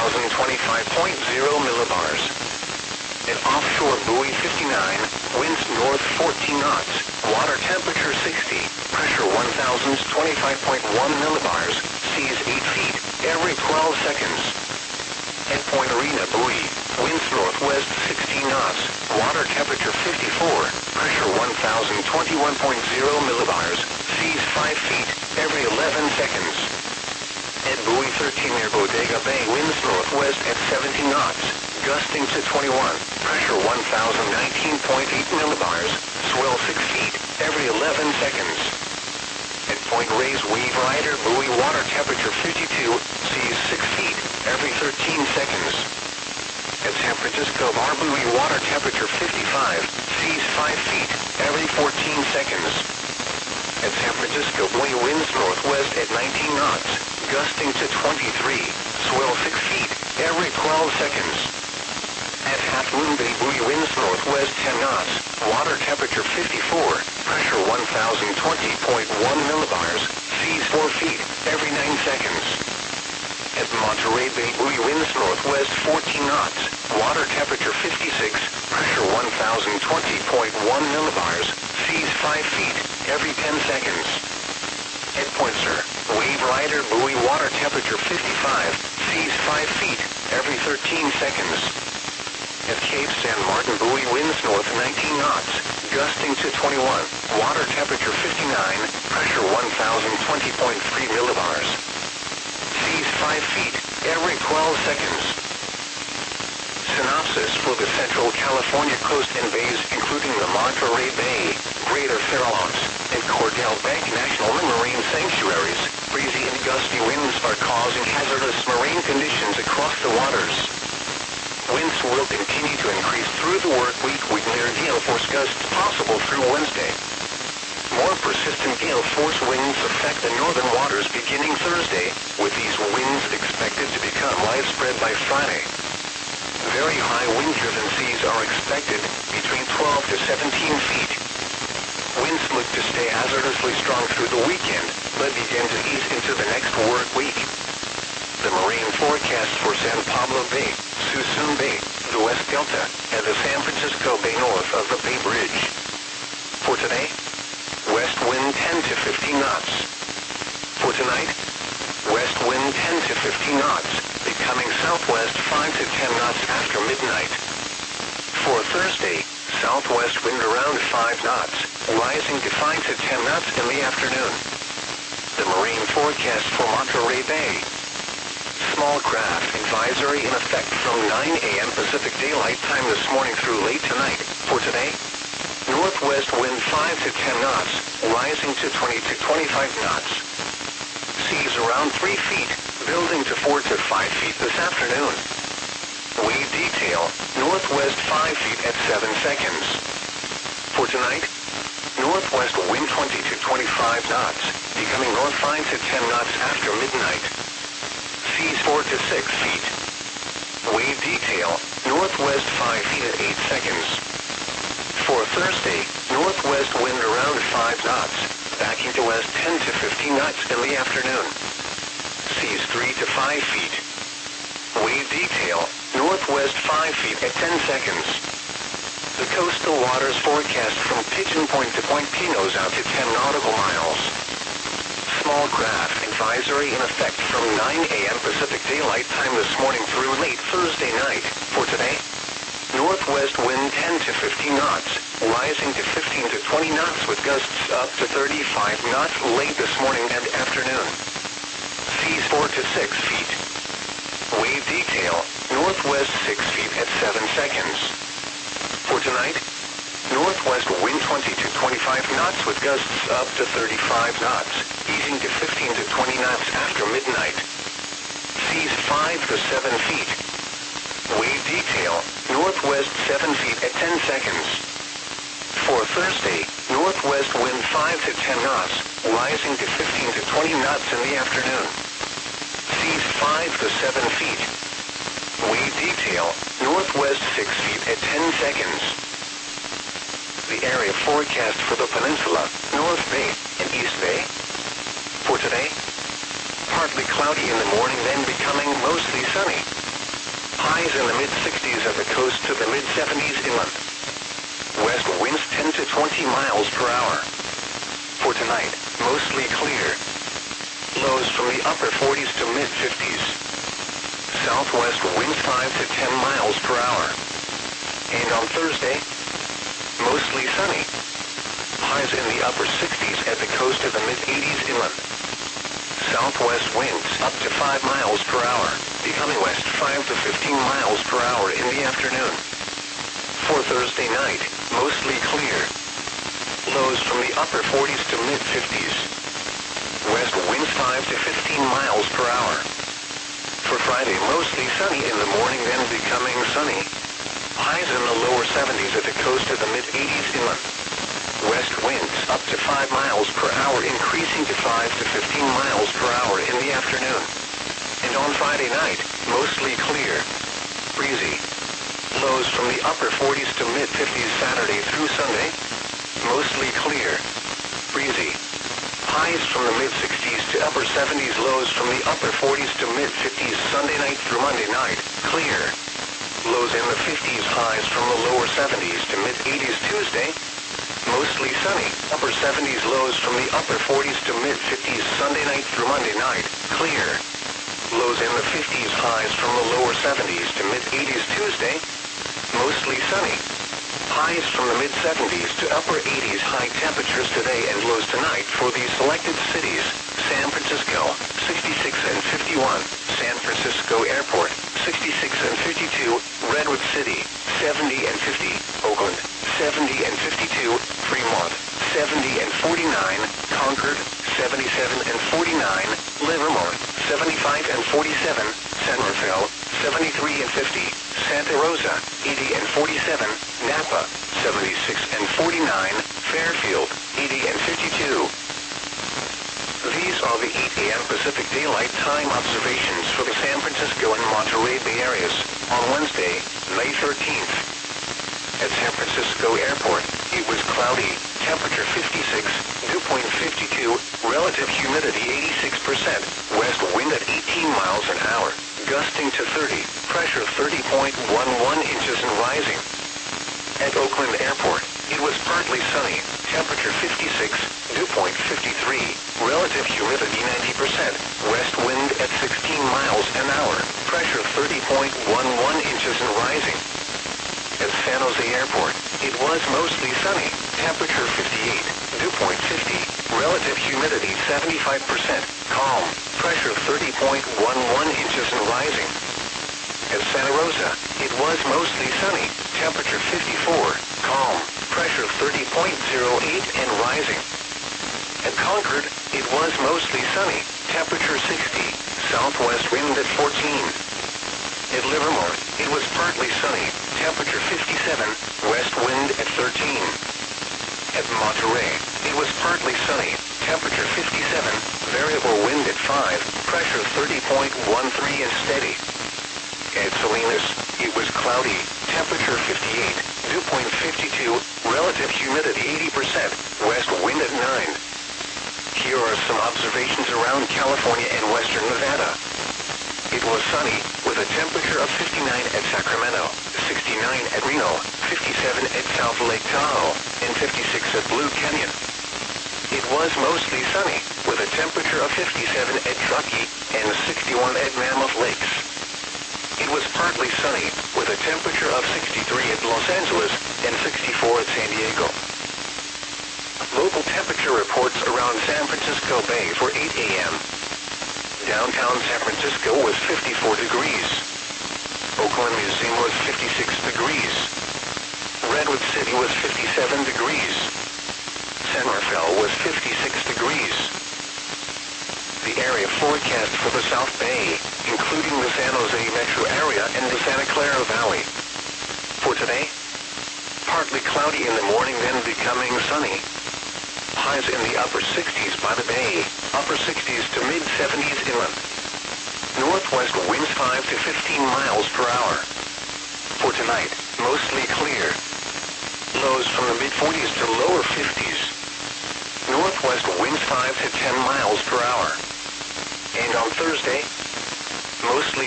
millibars. At offshore buoy 59, winds north 14 knots, water temperature 60, pressure 1025.1 millibars, seas 8 feet, every 12 seconds. At Point Arena buoy, winds northwest 16 knots, water temperature 54, pressure 1021.0 millibars, seas 5 feet, every 11 seconds. At buoy 13 near Bodega Bay, winds northwest at 17 knots, gusting to 21, pressure 1019.8 millibars, swell 6 feet, every 11 seconds. At Point Reyes Wave Rider buoy, water temperature 52, seas 6 feet, every 13 seconds. At San Francisco Bar buoy, water temperature 55, seas 5 feet, every 14 seconds. At San Francisco buoy, winds northwest at 19 knots, gusting to 23, swell 6 feet, every 12 seconds. At Half Moon Bay buoy, winds northwest 10 knots, water temperature 54, pressure 1020.1 millibars, seas 4 feet, every 9 seconds. At Monterey Bay buoy, winds northwest 14 knots, water temperature 56, pressure 1020.1 millibars, seas 5 feet, every 10 seconds. At Point Sur, Wave Rider buoy, water temperature 55, seas 5 feet, every 13 seconds. At Cape San Martin buoy, winds north 19 knots, gusting to 21, water temperature 59, pressure 1020.3 millibars. Seas 5 feet, every 12 seconds. Synopsis for the Central California coast and bays, including the Monterey Bay, Greater Farallones, and Cordell Bank National Marine Sanctuaries. Breezy and gusty winds are causing hazardous marine conditions across the waters. Winds will continue to increase through the work week with near gale force gusts possible through Wednesday. More persistent gale force winds affect the northern waters beginning Thursday, with these winds expected to become widespread by Friday. Very high wind-driven seas are expected, between 12 to 17 feet. Winds look to stay hazardously strong through the weekend, but begin to ease into the next work week. The marine forecast for San Pablo Bay, Suisun Bay, the West Delta, and the San Francisco Bay north of the Bay Bridge. For today, west wind 10 to 15 knots. For tonight, west wind 10 to 15 knots, becoming southwest 5 to 10 knots after midnight. For Thursday, southwest wind around 5 knots, rising to 5 to 10 knots in the afternoon. The marine forecast for Monterey Bay. Small craft advisory in effect from 9 a.m. Pacific Daylight Time this morning through late tonight. For today, northwest wind 5 to 10 knots, rising to 20 to 25 knots. Seas around 3 feet, building to 4 to 5 feet this afternoon. Wave detail, northwest 5 feet at 7 seconds. For tonight, northwest wind 20 to 25 knots, becoming north 5 to 10 knots after midnight. Seas 4 to 6 feet. Wave detail, northwest 5 feet at 8 seconds. For Thursday, northwest wind around 5 knots, backing to west 10 to 15 knots in the afternoon. Seas 3 to 5 feet. Wave detail, northwest 5 feet at 10 seconds. The coastal waters forecast from Pigeon Point to Point Pinos out to 10 nautical miles. Small craft advisory in effect from 9 a.m. Pacific Daylight Time this morning through late Thursday night. For today, northwest wind 10 to 15 knots, rising to 15 to 20 knots with gusts up to 35 knots late this morning and afternoon. Seas 4 to 6 feet. Wave detail, northwest 6 feet at 7 seconds. For tonight, northwest wind 20 to 25 knots with gusts up to 35 knots, easing to 15 to 20 knots after midnight. Seas 5 to 7 feet. Wave detail, northwest 7 feet at 10 seconds. For Thursday, northwest wind 5 to 10 knots, rising to 15 to 20 knots in the afternoon. Seas 5 to 7 feet. Wave detail, northwest 6 feet at 10 seconds. The area forecast for the peninsula, North Bay and East Bay. For today, partly cloudy in the morning, then becoming mostly sunny. in the mid-60s at the coast to the mid-70s inland. West winds 10 to 20 miles per hour. For tonight, mostly clear. Lows from the upper 40s to mid-50s. Southwest winds 5 to 10 miles per hour. And on Thursday, mostly sunny. Highs in the upper 60s at the coast to the mid-80s inland. Southwest winds up to 5 miles per hour, becoming west 5 to 15 miles per hour in the afternoon. For Thursday night, mostly clear. Lows from the upper 40s to mid-50s. West winds 5 to 15 miles per hour. For Friday, mostly sunny in the morning, then becoming sunny. Highs in the lower 70s at the coast to the mid-80s inland. West winds up to 5 miles per hour, increasing to 5 to 15 miles per hour in the afternoon. And on Friday night, mostly clear. Breezy. Lows from the upper 40s to mid-50s Saturday through Sunday. Mostly clear. Breezy. Highs from the mid-60s to upper 70s, lows from the upper 40s to mid-50s Sunday night through Monday night. Clear. Lows in the 50s, highs from the lower 70s to mid-80s Tuesday. Mostly sunny, upper 70s, lows from the upper 40s to mid-50s Sunday night through Monday night. Clear. Lows in the 50s, highs from the lower 70s to mid-80s Tuesday. Mostly sunny. Highs from the mid-70s to upper 80s, high temperatures today and lows tonight for these selected cities: San Francisco, 66 and 51, San Francisco Airport, 66 and 52, Redwood City, 70 and 50, Oakland, 70 and 52, Fremont, 70 and 49, Concord, 77 and 49, Livermore, 75 and 47, San Rafael, 73 and 50, Santa Rosa, 80 and 47, Napa, 76 and 49, Fairfield, 80 and 52. These are the 8 a.m. Pacific Daylight Time observations for the San Francisco and Monterey Bay areas on Wednesday, May 13th. At San Francisco Airport, it was cloudy, temperature 56, dew point 52, relative humidity 86%, west wind at 18 miles an hour, gusting to 30, pressure 30.11 inches and rising. At Oakland Airport, it was partly sunny, temperature 56, dew point 53, relative humidity 90%, west wind at 16 miles an hour, pressure 30.11 inches and rising. At San Jose Airport, it was mostly sunny, temperature 58, dew point 50, relative humidity 75%, calm, pressure 30.11 inches and rising. At Santa Rosa, it was mostly sunny, temperature 54, calm, pressure 30.08 and rising. At Concord, it was mostly sunny, temperature 60, southwest wind at 14. At Livermore, it was partly sunny, temperature 57, west wind at 13. At Monterey, it was partly sunny, temperature 57, variable wind at 5, pressure 30.13 and steady. At Salinas, it was cloudy, temperature 58, dew point 52, relative humidity 80%, west wind at 9. Here are some observations around California and western Nevada. It was sunny, with a temperature of 59 at Sacramento, 69 at Reno, 57 at South Lake Tahoe, and 56 at Blue Canyon. It was mostly sunny, with a temperature of 57 at Truckee and 61 at Mammoth Lakes. It was partly sunny, with a temperature of 63 at Los Angeles and 64 at San Diego. Local temperature reports around San Francisco Bay for 8 a.m. Downtown San Francisco was 54 degrees. Oakland Museum was 56 degrees. Redwood City was 57 degrees. San Rafael was 56 degrees. The area forecast for the South Bay, including the San Jose metro area and the Santa Clara Valley. For today, partly cloudy in the morning, then becoming sunny. Highs in the upper 60s by the bay, upper 60s to mid-70s inland. Northwest winds 5 to 15 miles per hour. For tonight, mostly clear. Lows from the mid-40s to lower 50s. Northwest winds 5 to 10 miles per hour. And on Thursday, mostly